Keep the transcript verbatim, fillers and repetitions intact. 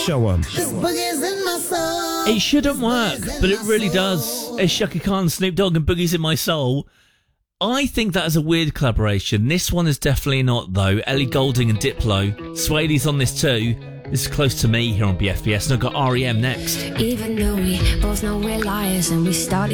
show on. This boogie's in my soul. It shouldn't work, but it really does. It's Shaka Khan, Snoop Dogg and Boogie's in My Soul. I think that is a weird collaboration. This one is definitely not, though. Ellie Goulding and Diplo. Swade's on this too. This is Close to Me here on B F B S, and I've got R E M next. Even though we both know we're liars and we started